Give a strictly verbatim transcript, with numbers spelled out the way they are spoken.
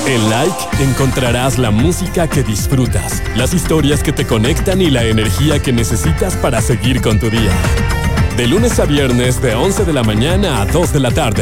En Like encontrarás la música que disfrutas, las historias que te conectan y la energía que necesitas para seguir con tu día. De lunes a viernes de once de la mañana a dos de la tarde.